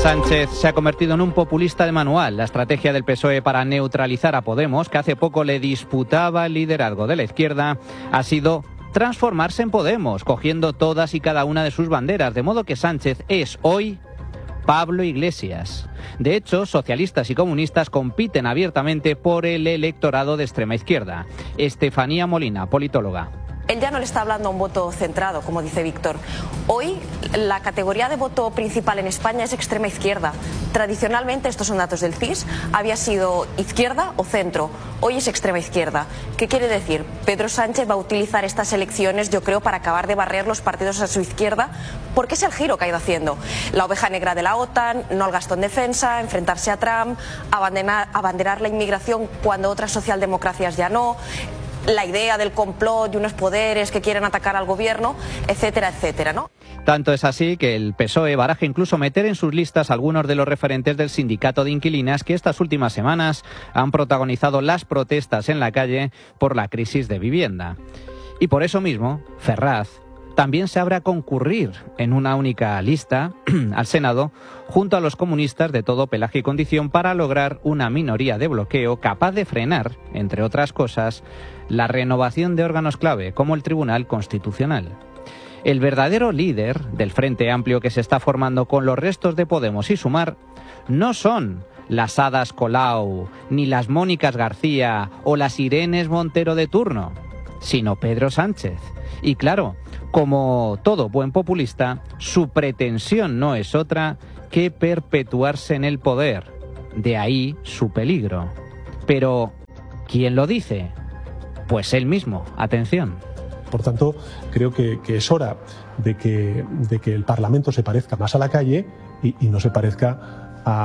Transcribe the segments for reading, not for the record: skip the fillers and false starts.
Sánchez se ha convertido en un populista de manual. La estrategia del PSOE para neutralizar a Podemos, que hace poco le disputaba el liderazgo de la izquierda, ha sido transformarse en Podemos, cogiendo todas y cada una de sus banderas, de modo que Sánchez es hoy Pablo Iglesias. De hecho, socialistas y comunistas compiten abiertamente por el electorado de extrema izquierda. Estefanía Molina, politóloga. Él ya no le está hablando a un voto centrado, como dice Víctor. Hoy la categoría de voto principal en España es extrema izquierda. Tradicionalmente, estos son datos del CIS, había sido izquierda o centro. Hoy es extrema izquierda. ¿Qué quiere decir? Pedro Sánchez va a utilizar estas elecciones, yo creo, para acabar de barrer los partidos a su izquierda, porque es el giro que ha ido haciendo. La oveja negra de la OTAN, no al gasto en defensa, enfrentarse a Trump, abanderar la inmigración cuando otras socialdemocracias ya no, la idea del complot de unos poderes que quieren atacar al gobierno, etcétera, etcétera, ¿no? Tanto es así que el PSOE baraja incluso meter en sus listas algunos de los referentes del sindicato de inquilinas que estas últimas semanas han protagonizado las protestas en la calle por la crisis de vivienda. Y por eso mismo, Ferraz también se abre a concurrir en una única lista al Senado junto a los comunistas de todo pelaje y condición para lograr una minoría de bloqueo capaz de frenar, entre otras cosas, la renovación de órganos clave como el Tribunal Constitucional. El verdadero líder del Frente Amplio que se está formando con los restos de Podemos y Sumar no son las Hadas Colau, ni las Mónicas García o las Irenes Montero de turno, sino Pedro Sánchez. Y claro, como todo buen populista, su pretensión no es otra que perpetuarse en el poder. De ahí su peligro. Pero, ¿quién lo dice? Pues él mismo. Atención. Por tanto, creo que es hora de que el Parlamento se parezca más a la calle y no se parezca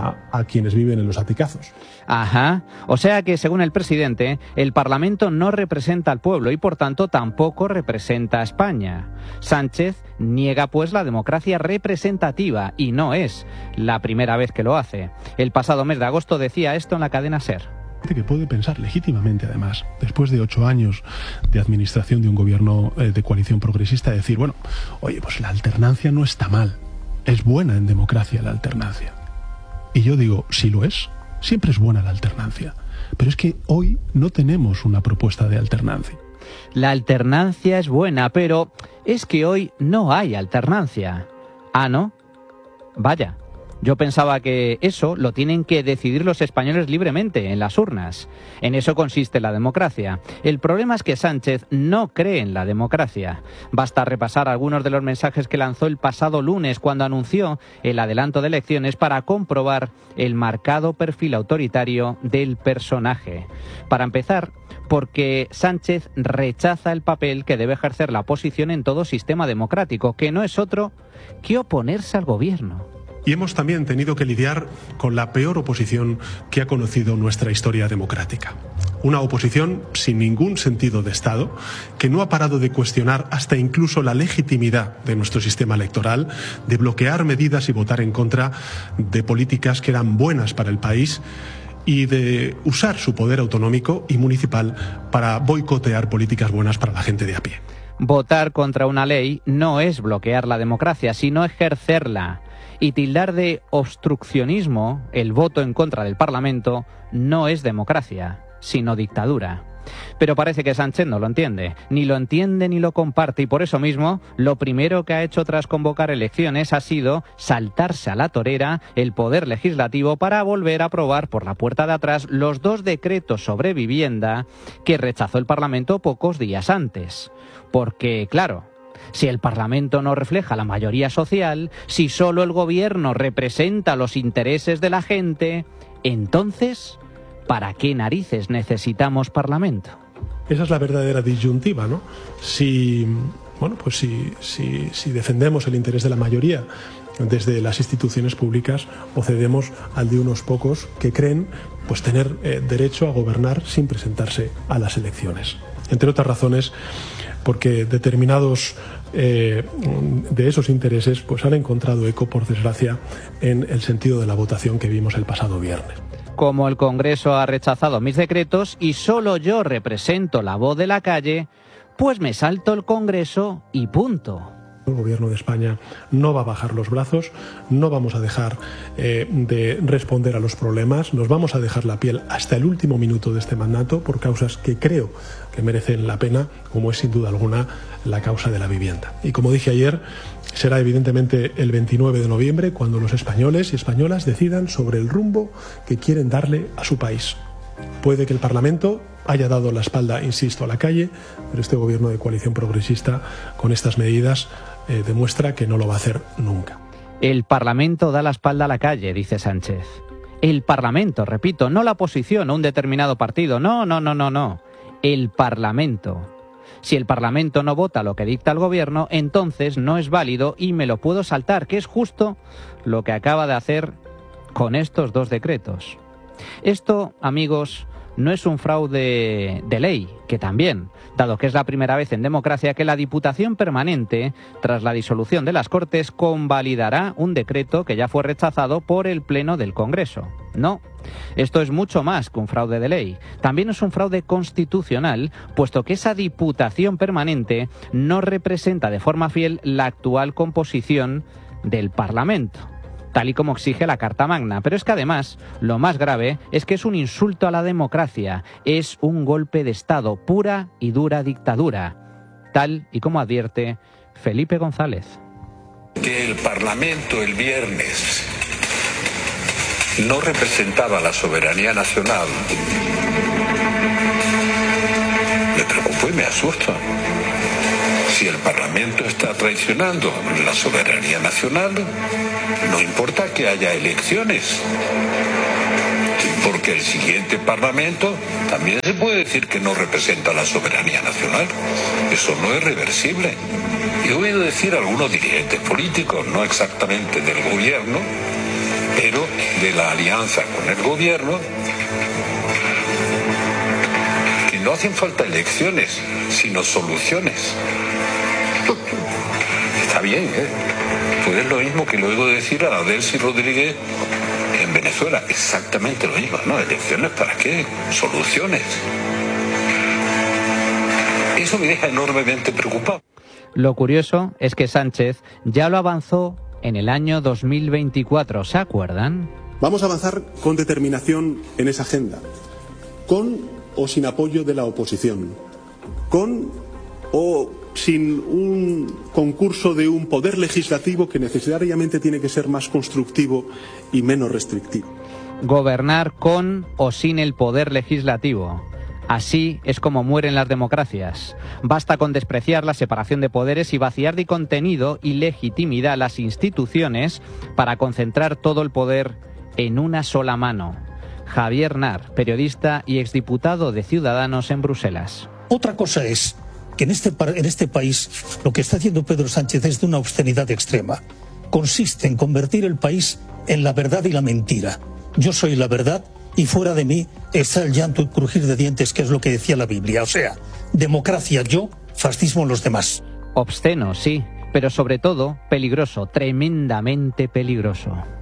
a quienes viven en los aticazos. Ajá. O sea que, según el presidente, el Parlamento no representa al pueblo y, por tanto, tampoco representa a España. Sánchez niega, pues, la democracia representativa y no es la primera vez que lo hace. El pasado mes de agosto decía esto en la cadena SER. Que puede pensar legítimamente, además, después de 8 años de administración de un gobierno de coalición progresista, decir, bueno, oye, pues la alternancia no está mal. Es buena en democracia la alternancia. Y yo digo, si lo es, siempre es buena la alternancia. Pero es que hoy no tenemos una propuesta de alternancia. La alternancia es buena, pero es que hoy no hay alternancia. ¿Ah, no? Vaya. Yo pensaba que eso lo tienen que decidir los españoles libremente, en las urnas. En eso consiste la democracia. El problema es que Sánchez no cree en la democracia. Basta repasar algunos de los mensajes que lanzó el pasado lunes cuando anunció el adelanto de elecciones para comprobar el marcado perfil autoritario del personaje. Para empezar, porque Sánchez rechaza el papel que debe ejercer la oposición en todo sistema democrático, que no es otro que oponerse al gobierno. Y hemos también tenido que lidiar con la peor oposición que ha conocido nuestra historia democrática. Una oposición sin ningún sentido de Estado, que no ha parado de cuestionar hasta incluso la legitimidad de nuestro sistema electoral, de bloquear medidas y votar en contra de políticas que eran buenas para el país y de usar su poder autonómico y municipal para boicotear políticas buenas para la gente de a pie. Votar contra una ley no es bloquear la democracia, sino ejercerla. Y tildar de obstruccionismo el voto en contra del Parlamento no es democracia, sino dictadura. Pero parece que Sánchez no lo entiende ni lo comparte, y por eso mismo lo primero que ha hecho tras convocar elecciones ha sido saltarse a la torera el poder legislativo para volver a aprobar por la puerta de atrás los 2 decretos sobre vivienda que rechazó el Parlamento pocos días antes. Porque, claro, si el Parlamento no refleja la mayoría social, si solo el gobierno representa los intereses de la gente, entonces, ¿para qué narices necesitamos Parlamento? Esa es la verdadera disyuntiva, ¿no? Si defendemos el interés de la mayoría desde las instituciones públicas o cedemos al de unos pocos que creen pues tener derecho a gobernar sin presentarse a las elecciones. Entre otras razones, porque determinados de esos intereses pues han encontrado eco, por desgracia, en el sentido de la votación que vimos el pasado viernes. Como el Congreso ha rechazado mis decretos y solo yo represento la voz de la calle, pues me salto el Congreso y punto. El Gobierno de España no va a bajar los brazos, no vamos a dejar de responder a los problemas, nos vamos a dejar la piel hasta el último minuto de este mandato por causas que creo que merecen la pena, como es sin duda alguna la causa de la vivienda. Y como dije ayer, será evidentemente el 29 de noviembre cuando los españoles y españolas decidan sobre el rumbo que quieren darle a su país. Puede que el Parlamento haya dado la espalda, insisto, a la calle, pero este gobierno de coalición progresista con estas medidas demuestra que no lo va a hacer nunca. El Parlamento da la espalda a la calle, dice Sánchez. El Parlamento, repito, no la oposición o un determinado partido. No. El Parlamento. Si el Parlamento no vota lo que dicta el Gobierno, entonces no es válido y me lo puedo saltar, que es justo lo que acaba de hacer con estos dos decretos. Esto, amigos, no es un fraude de ley, que también, dado que es la primera vez en democracia que la Diputación Permanente, tras la disolución de las Cortes, convalidará un decreto que ya fue rechazado por el Pleno del Congreso. No, esto es mucho más que un fraude de ley. También es un fraude constitucional, puesto que esa Diputación Permanente no representa de forma fiel la actual composición del Parlamento, tal y como exige la Carta Magna. Pero es que además, lo más grave es que es un insulto a la democracia, es un golpe de Estado, pura y dura dictadura, tal y como advierte Felipe González. Que el Parlamento el viernes no representaba la soberanía nacional me preocupa y me asusta. Si el Parlamento está traicionando la soberanía nacional, no importa que haya elecciones, porque el siguiente Parlamento también se puede decir que no representa la soberanía nacional. Eso no es reversible. Y he oído decir a algunos dirigentes políticos, no exactamente del gobierno, pero de la alianza con el gobierno, que no hacen falta elecciones, sino soluciones. Está bien, ¿eh? Pues es lo mismo que lo oigo decir a Delcy Rodríguez en Venezuela. Exactamente lo mismo, ¿no? ¿Elecciones para qué? Soluciones. Eso me deja enormemente preocupado. Lo curioso es que Sánchez ya lo avanzó en el año 2024, ¿se acuerdan? Vamos a avanzar con determinación en esa agenda, con o sin apoyo de la oposición, con o sin un concurso de un poder legislativo que necesariamente tiene que ser más constructivo y menos restrictivo. Gobernar con o sin el poder legislativo. Así es como mueren las democracias. Basta con despreciar la separación de poderes y vaciar de contenido y legitimidad las instituciones para concentrar todo el poder en una sola mano. Javier Nar, periodista y exdiputado de Ciudadanos en Bruselas. Otra cosa es que en este país lo que está haciendo Pedro Sánchez es de una austeridad extrema. Consiste en convertir el país en la verdad y la mentira. Yo soy la verdad y fuera de mí está el llanto y crujir de dientes, que es lo que decía la Biblia. O sea, democracia yo, fascismo los demás. Obsceno, sí, pero sobre todo peligroso, tremendamente peligroso.